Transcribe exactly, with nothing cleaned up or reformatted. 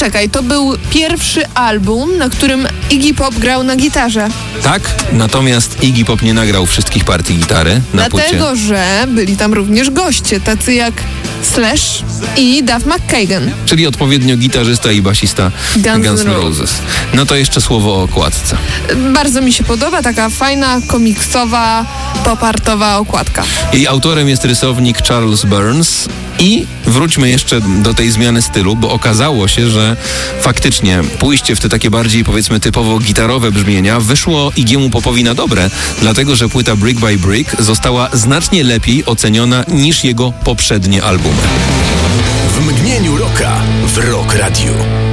Poczekaj, to był pierwszy album, na którym Iggy Pop grał na gitarze. Tak, natomiast Iggy Pop nie nagrał wszystkich partii gitary na płycie. Dlatego, że byli tam również goście, tacy jak Slash i Duff McKagan. Czyli odpowiednio gitarzysta i basista Guns Guns N' N' Roses. No to jeszcze słowo o okładce. Bardzo mi się podoba, taka fajna, komiksowa, popartowa okładka. Jej autorem jest rysownik Charles Burns. I wróćmy jeszcze do tej zmiany stylu, bo okazało się, że faktycznie pójście w te takie bardziej, powiedzmy, typowo gitarowe brzmienia wyszło Iggy'emu Popowi na dobre, dlatego że płyta Brick by Brick została znacznie lepiej oceniona niż jego poprzednie albumy. W mgnieniu rocka w Rock Radio.